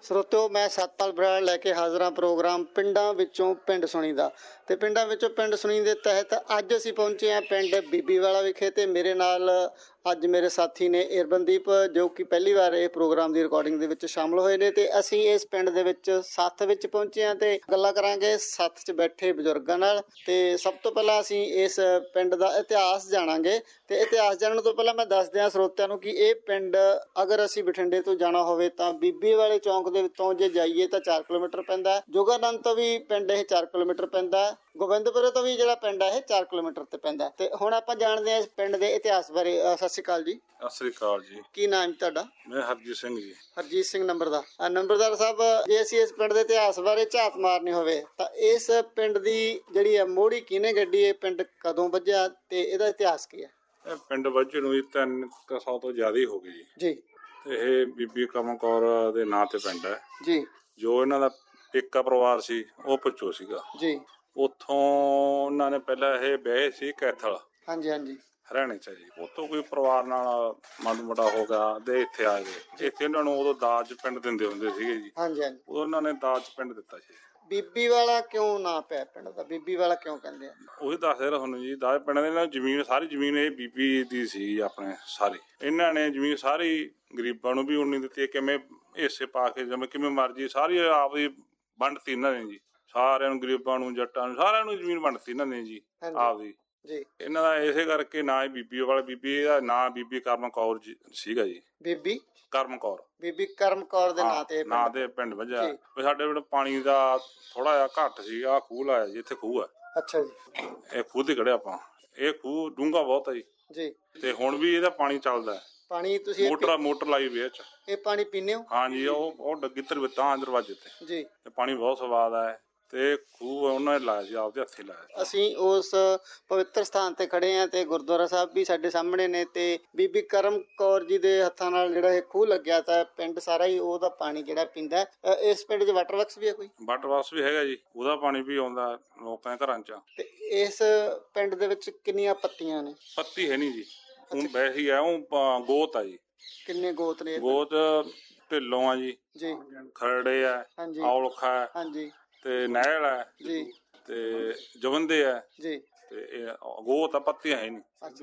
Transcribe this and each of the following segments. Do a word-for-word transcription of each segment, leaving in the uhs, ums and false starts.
ਸਰੋਤਿਓ, ਮੈਂ ਸਤਪਾਲ ਬਰਾੜ ਲੈ ਕੇ ਹਾਜ਼ਰ ਹਾਂ ਪ੍ਰੋਗਰਾਮ ਪਿੰਡਾਂ ਵਿੱਚੋਂ ਪਿੰਡ ਸੁਣੀਦਾ। ਤੇ ਪਿੰਡਾਂ ਵਿੱਚੋਂ ਪਿੰਡ ਸੁਣੀ ਦੇ ਤਹਿਤ ਅੱਜ ਅਸੀਂ ਪਹੁੰਚੇ ਹਾਂ ਪਿੰਡ ਬੀਬੀਵਾਲਾ ਵਿਖੇ। ਤੇ ਮੇਰੇ ਨਾਲ ਅੱਜ ਮੇਰੇ ਸਾਥੀ ਨੇ ਇਰਬਨਦੀਪ, ਜੋ ਕਿ ਪਹਿਲੀ ਵਾਰ ਇਹ ਪ੍ਰੋਗਰਾਮ ਦੀ ਰਿਕਾਰਡਿੰਗ ਦੇ ਵਿੱਚ ਸ਼ਾਮਲ ਹੋਏ ਨੇ। ਤੇ ਅਸੀਂ ਇਸ ਪਿੰਡ ਦੇ ਵਿੱਚ ਸੱਥ ਵਿੱਚ ਪਹੁੰਚੇ ਹਾਂ ਤੇ ਗੱਲਾਂ ਕਰਾਂਗੇ ਸੱਥ 'ਚ ਬੈਠੇ ਬਜ਼ੁਰਗਾਂ ਨਾਲ। ਤੇ ਸਭ ਤੋਂ ਪਹਿਲਾਂ ਅਸੀਂ ਇਸ ਪਿੰਡ ਦਾ ਇਤਿਹਾਸ ਜਾਣਾਂਗੇ। ਤੇ ਇਤਿਹਾਸ ਜਾਣਨ ਤੋਂ ਪਹਿਲਾਂ ਮੈਂ ਦੱਸ ਦਿਆਂ ਸਰੋਤਿਆਂ ਨੂੰ ਕਿ ਇਹ ਪਿੰਡ ਅਗਰ ਅਸੀਂ ਬਠਿੰਡੇ ਤੋਂ ਜਾਣਾ ਹੋਵੇ ਤਾਂ ਬੀਬੀਵਾਲੇ ਚੌਂਕ ਦੇ ਵਿੱਚੋਂ ਜੇ ਜਾਈਏ ਤਾਂ ਚਾਰ ਕਿਲੋਮੀਟਰ ਪੈਂਦਾ। ਜੋਗਾਨੰਦ ਤੋਂ ਵੀ ਪਿੰਡ ਇਹ ਚਾਰ ਕਿਲੋਮੀਟਰ ਪੈਂਦਾ। ਗੋਬਿੰਦਪੁਰੇ ਤੋਂ ਵੀ ਜਿਹੜਾ ਪਿੰਡ ਹੈ ਇਹ ਚਾਰ ਕਿਲੋਮੀਟਰ ਤੇ ਪੈਂਦਾ। ਤੇ ਹੁਣ ਆਪਾਂ ਜਾਣਦੇ ਹਾਂ ਇਸ ਪਿੰਡ ਦੇ ਇਤਿਹਾਸ ਬਾਰੇ। ਸਤਿ ਸ਼੍ਰੀ ਅਕਾਲ ਜੀ। ਸਤਿ ਸ੍ਰੀ ਅਕਾਲ ਜੀ। ਕੀ ਨਾਮ ਤੁਹਾਡਾ? ਮੈਂ ਹਰਜੀਤ ਸਿੰਘ ਜੀ। ਹਰਜੀਤ ਸਿੰਘ ਨੰਬਰਦਾਰ। ਨੰਬਰਦਾਰ ਸਾਹਿਬ, ਜੇ ਅਸੀਂ ਇਸ ਪਿੰਡ ਦੇ ਇਤਿਹਾਸ ਬਾਰੇ ਝਾਤ ਮਾਰਨੀ ਹੋਵੇ ਤਾਂ ਇਸ ਪਿੰਡ ਦੀ ਜਿਹੜੀ ਹੈ ਮੋਹੜੀ ਕਿਹਨੇ ਗੱਡੀ? ਇਹ ਪਿੰਡ ਕਦੋਂ ਵੱਜਿਆ ਤੇ ਇਹਦਾ ਇਤਿਹਾਸ ਕੀ ਹੈ? ਇਹ ਪਿੰਡ ਵੱਜੇ ਨੂੰ ਤਿੰਨ ਕੁ ਸਾਲ ਤੋਂ ਜ਼ਿਆਦਾ ਹੀ ਹੋ ਗਈ ਜੀ। ਜੀ। ਤੇ ਇਹ ਬੀਬੀ ਕਮਲ ਕੌਰ ਦੇ ਨਾਂ ਤੇ ਪਿੰਡ ਹੈ ਜੀ। ਜੋ ਇਹਨਾਂ ਦਾ ਪੇਕਾ ਪਰਿਵਾਰ ਸੀ ਉਹ ਪੁੱਛੋ ਸੀਗਾ ਜੀ। ਉੱਥੋਂ ਉਹਨਾਂ ਨੇ ਪਹਿਲਾਂ ਇਹ ਵਿਆਹੇ ਸੀ ਕੈਥਲ। ਹਾਂਜੀ ਹਾਂਜੀ। ਹਰਿਆਣੇ ਚ ਜੀ। ਉੱਥੋਂ ਕੋਈ ਪਰਿਵਾਰ ਨਾਲ ਮਾੜਾ ਮੋਟਾ ਹੋ ਗਿਆ ਤੇ ਇੱਥੇ ਆ ਗਏ। ਇੱਥੇ ਉਹਨਾਂ ਨੂੰ ਉਦੋਂ ਦਾਜ ਪਿੰਡ ਦਿੰਦੇ ਹੁੰਦੇ ਸੀਗੇ ਜੀ। ਹਾਂਜੀ ਹਾਂਜੀ। ਉਹਨਾਂ ਨੇ ਦਾਜ ਪਿੰਡ ਦਿੱਤਾ ਸੀ। ਬੀਬੀਵਾਲਾ ਕਿਉਂ ਨਾਂ ਪਿਆ ਪਿੰਡ ਦਾ? ਬੀਬੀਵਾਲਾ ਕਿਉਂ ਕਹਿੰਦੇ ਆ? ਉਹੀ ਦੱਸਦੇ ਤੁਹਾਨੂੰ ਜੀ। ਦਾਜ ਪਿੰਡ ਦੇ ਨਾਲ ਜ਼ਮੀਨ ਸਾਰੀ ਜ਼ਮੀਨ ਇਹ ਬੀਬੀ ਦੀ ਸੀ ਆਪਣੇ ਸਾਰੀ। ਇਹਨਾਂ ਨੇ ਜ਼ਮੀਨ ਸਾਰੀ ਗਰੀਬਾਂ ਨੂੰ ਵੀ ਉਨੀ ਦਿੱਤੀ, ਕਿਵੇਂ ਹਿੱਸੇ ਪਾ ਕੇ ਜਿਵੇਂ ਕਿਵੇਂ ਮਰਜੀ ਸਾਰੀ ਆਪ ਦੀ ਵੰਡਤੀ ਇਹਨਾਂ ਨੇ ਜੀ। ਸਾਰਿਆਂ ਨੂੰ, ਗਰੀਬਾਂ ਨੂੰ, ਜੱਟਾਂ ਨੂੰ, ਸਾਰਿਆਂ ਨੂੰ ਜ਼ਮੀਨ ਵੰਡਤੀ ਇਹਨਾਂ ਨੇ ਜੀ ਆਪ ਦੀ ਜੀ। ਇਹਨਾਂ ਦਾ ਇਸੇ ਕਰਕੇ ਨਾਂ ਹੀ ਬੀਬੀ ਵਾਲਾ। ਬੀਬੀ ਦਾ ਨਾਂ ਬੀਬੀ ਕਰਮ ਕੌਰ ਜੀ ਸੀਗਾ ਜੀ। ਬੀਬੀ ਕਰਮ ਕੌਰ। ਬੀਬੀ ਕਰਮ ਕੌਰ ਦੇ ਨਾਂ ਤੇ ਨਾਂ ਤੇ ਪਿੰਡ ਵੱਜਿਆ। ਸਾਡੇ ਪਿੰਡ ਪਾਣੀ ਦਾ ਥੋੜਾ ਜਿਹਾ ਘੱਟ ਸੀ। ਆਹ ਖੂਹ ਲਾਇਆ ਜੀ, ਇੱਥੇ ਖੂਹ ਹੈ। ਅੱਛਾ ਜੀ। ਇਹ ਖੂਹ ਤੇ ਖੜੇ ਆਪਾਂ। ਇਹ ਖੂਹ ਡੂੰਘਾ ਬਹੁਤ ਹੈ ਜੀ। ਜੀ। ਤੇ ਹੁਣ ਵੀ ਇਹਦਾ ਪਾਣੀ ਚੱਲਦਾ। ਪਾਣੀ ਤੁਸੀਂ ਮੋਟਰ ਮੋਟਰ ਲਾਈ ਵੀ ਇਹ ਇਹ ਪਾਣੀ ਪੀਂਦੇ ਹੋ? ਹਾਂਜੀ। ਉਹ ਉਹ ਡੱਗੀ ਤਾਂ ਦਰਵਾਜ਼ੇ ਤੇ ਜੀ। ਤੇ ਪਾਣੀ ਬਹੁਤ ਸਵਾਦ ਹੈ। ਤੇ ਖੂਹ ਉਹਨਾਂ ਨੇ ਲਾਇਆ ਸੀ, ਆਪਦੇ ਹੱਥੀਂ ਲਾਇਆ। ਅਸੀਂ ਉਸ ਪਵਿੱਤਰ ਸਥਾਨ ਤੇ ਖੜੇ ਹਾਂ ਤੇ ਗੁਰਦੁਆਰਾ ਸਾਹਿਬ ਵੀ ਸਾਡੇ ਸਾਹਮਣੇ ਨੇ। ਤੇ ਬੀਬੀ ਕਰਮ ਕੌਰ ਜੀ ਦੇ ਹੱਥਾਂ ਨਾਲ ਜਿਹੜਾ ਇਹ ਖੂਹ ਲੱਗਿਆ ਤਾਂ ਪਿੰਡ ਸਾਰਾ ਹੀ ਉਹਦਾ ਪਾਣੀ ਜਿਹੜਾ ਪੀਂਦਾ। ਇਸ ਪਿੰਡ 'ਚ ਵਾਟਰ ਵਰਕਸ ਵੀ ਹੈ ਕੋਈ? ਵਾਟਰ ਵਰਕਸ ਵੀ ਹੈਗਾ ਜੀ। ਉਹਦਾ ਪਾਣੀ ਵੀ ਆਉਂਦਾ ਲੋਕਾਂ ਦੇ ਘਰਾਂ 'ਚ। ਤੇ ਇਸ ਪਿੰਡ ਦੇ ਵਿੱਚ ਕਿੰਨੀਆਂ ਪੱਤੀਆਂ ਨੇ? ਪੱਤੀ ਹੈ ਨੀ ਜੀ। ਹੁਣ ਵੈਸੇ ਹੀ ਆ। ਉਹ ਗੋਤ ਆ ਜੀ। ਕਿੰਨੇ ਗੋਤ ਨੇ? ਗੋਤ ਢਿੱਲੋਂ ਆ ਜੀ। ਜੀ। ਖਰੜੇ ਆ। ਹਾਂਜੀ। ਔਲਖਾ ਹੈ। ਹਾਂਜੀ। ਤੇ ਨਹਿਲ ਹੈ ਜੀ। ਤੇ ਜਵੰਦੇ ਹੈ ਜੀ। ਤੇ ਇਹ ਗੋਤ ਆ, ਪੱਤੀਆਂ ਹੈ ਨੀ।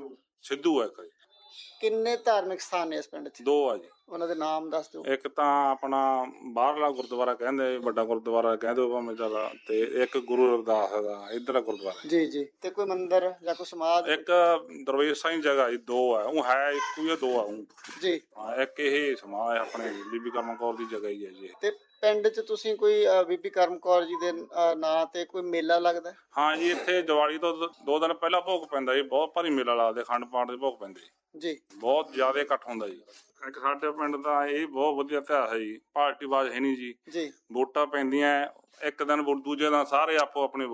ਸਿੱਧੂ ਹੈ ਕੋਈ। ਕਿੰਨੇ ਧਾਰਮਿਕ ਸਥਾਨ ਨੇ ਇਸ ਪਿੰਡ 'ਚ? ਦੋ ਆ ਜੀ। ਉਹਨਾਂ ਦੇ ਨਾਮ ਦੱਸ ਦਿਓ। ਇੱਕ ਤਾਂ ਆਪਣਾ ਬਾਹਰਲਾ ਗੁਰਦੁਆਰਾ ਕਹਿੰਦੇ, ਵੱਡਾ ਗੁਰਦੁਆਰਾ ਕਹਿੰਦੇ ਭਾਵੇਂ ਜ਼ਿਆਦਾ। ਤੇ ਇੱਕ ਗੁਰੂ ਰਵਿਦਾਸ ਦਾ ਇੱਧਰ ਗੁਰਦੁਆਰਾ ਜੀ। ਜੀ। ਤੇ ਕੋਈ ਮੰਦਿਰ ਜਾਂ ਕੋਈ ਸਮਾਧ? ਇੱਕ ਦਰਵੇਸ਼ ਸਾਈਂ ਜਗ੍ਹਾ ਜੀ। ਦੋ ਆ। ਉਹ ਹੈ ਇੱਕ ਹੀ, ਦੋ ਆ ਜੀ। ਹਾਂ। ਇੱਕ ਇਹ ਸਮਾਧ ਆਪਣੇ ਬੀਬੀ ਕਰਮ ਕੌਰ ਦੀ ਜਗ੍ਹਾ ਹੀ ਹੈ ਜੀ। ਤੇ ਪਿੰਡ 'ਚ ਤੁਸੀਂ ਕੋਈ ਬੀਬੀ ਕਰਮ ਕੌਰ ਜੀ ਦੇ ਨਾਂ ਤੇ ਕੋਈ ਮੇਲਾ ਲੱਗਦਾ? ਹਾਂ ਜੀ। ਇੱਥੇ ਦੀਵਾਲੀ ਤੋਂ ਦੋ ਦਿਨ ਪਹਿਲਾਂ ਭੋਗ ਪੈਂਦਾ ਜੀ। ਬਹੁਤ ਭਾਰੀ ਮੇਲਾ ਲੱਗਦਾ। ਅਖੰਡ ਪਾਠ ਦੇ ਭੋਗ ਪੈਂਦੇ ਜੀ। ਬਹੁਤ ਜ਼ਿਆਦਾ ਇਕੱਠ ਹੁੰਦਾ ਜੀ। ਇੱਕ ਸਾਡੇ ਪਿੰਡ ਦਾ ਇਹ ਬਹੁਤ ਵਧੀਆ ਇਤਿਹਾਸ ਹੈ ਜੀ। ਪਾਰਟੀ ਬਾਜ਼ ਹੈ ਨੀ ਜੀ। ਜੀ। ਵੋਟਾਂ ਪੈਂਦੀਆਂ ਇੱਕ ਦਿਨ, ਦੂਜੇ ਦਿਨ ਸਾਰੇ ਆਪੋ ਆਪਣੇ